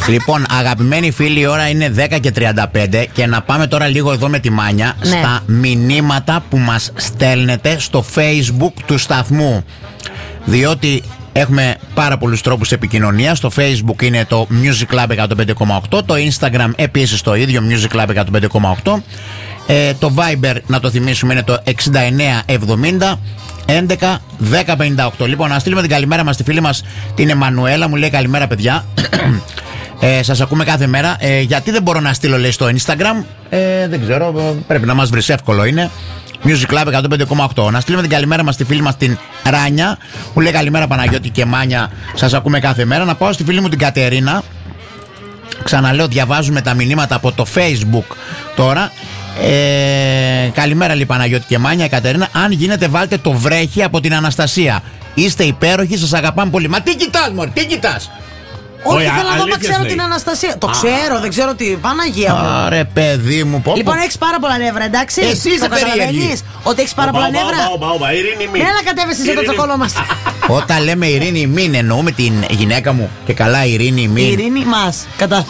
Λοιπόν, αγαπημένοι φίλοι, η ώρα είναι 10:35 και να πάμε τώρα λίγο εδώ με τη Μάνια στα μηνύματα που μας στέλνετε στο Facebook του σταθμού. Διότι έχουμε πάρα πολλούς τρόπους επικοινωνίας. Στο Facebook είναι το Music Club 105,8. Το Instagram επίσης το ίδιο, Music Club 105,8. Το Viber, να το θυμίσουμε, είναι το 6970 11 1058. Λοιπόν, να στείλουμε την καλημέρα μας στη φίλη μας την Εμμανουέλα. Μου λέει καλημέρα, παιδιά. Σας ακούμε κάθε μέρα. Γιατί δεν μπορώ να στείλω, λέει, στο Instagram? Δεν ξέρω, πρέπει να μας βρεις, εύκολο είναι. Music Club 105,8. Να στείλουμε την καλημέρα μας στη φίλη μας την Ράνια. Μου λέει καλημέρα Παναγιώτη και Μάνια. Σας ακούμε κάθε μέρα. Να πάω στη φίλη μου την Κατερίνα. Ξαναλέω, διαβάζουμε τα μηνύματα από το Facebook τώρα. Καλημέρα, λέει, Παναγιώτη και Μάνια. Κατερίνα, αν γίνεται βάλτε το βρέχει από την Αναστασία. Είστε υπέροχοι, σας αγαπάμε πολύ. Μα τι κοιτάς, μωρή, τι κοιτάς? Όχι, θέλω να δω να ξέρω την Αναστασία. Το ξέρω, δεν ξέρω τι. Παναγία μου. Άρε, παιδί μου, πω. Λοιπόν, έχεις πάρα πολλά νεύρα, εντάξει. Εσύ είσαι περίεργη. Ότι έχεις πάρα πολλά νεύρα. Έλα, κατέβεσαι σε το τσοκολό μας. Όταν λέμε Ειρήνη Μήν, εννοούμε την γυναίκα μου. Και καλά, Ειρήνη Μήν. Ειρήνη μας. Κατά.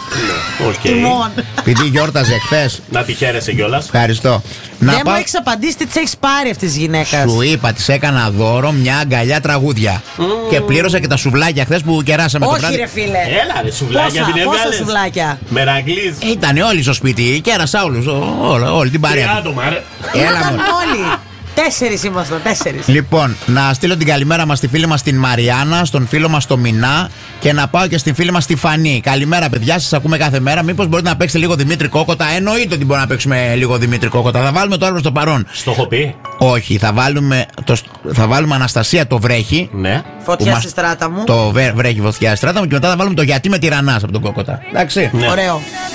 Επειδή γιόρταζε χθες. Να τη χαίρεσαι κιόλας. Ευχαριστώ. Δεν μου έχεις απαντήσει τι της έχεις πάρει αυτή τη γυναίκα. Σου είπα, της έκανα δώρο μια αγκαλιά τραγούδια. Και πλήρωσα και τα σουβλάκια χθες που κεράσαμε το βράδυ. Όχι, ρε φίλε. Έλα, ρε, σουβλάκια την έβγαλες. Πόσα σουβλάκια? Μερακλής. Ήταν όλοι στο σπίτι, κέρασα όλους. Όλη την παρέα. 3 άτομα, ρε. Έλα μου. Όλοι. 4 ήμασταν, 4. Λοιπόν, να στείλω την καλημέρα μας στη φίλη μας την Μαριάννα, στον φίλο μας το Μινά και να πάω και στην φίλη μας τη Φανή. Καλημέρα, παιδιά, σας ακούμε κάθε μέρα. Μήπως μπορείτε να παίξετε λίγο Δημήτρη Κόκοτα? Εννοείται ότι μπορούμε να παίξουμε λίγο Δημήτρη Κόκοτα. Θα βάλουμε το άλλο στο παρόν. Στο έχω πει. Όχι, θα βάλουμε Αναστασία το βρέχει. Ναι. Φωτιά στη στράτα μου. Το βρέχει, φωτιά στη στράτα μου, και μετά θα βάλουμε το γιατί με τυραννάς από τον Κόκοτα. Εντάξει. Ναι. Ωραίο.